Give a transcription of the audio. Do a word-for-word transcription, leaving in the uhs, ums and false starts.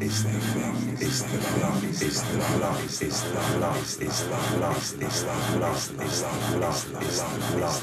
it's the thing, it's the thing, it's the love, it's the love, it's the love, it's the love, it's the love, it's the love, it's the love, it's the love.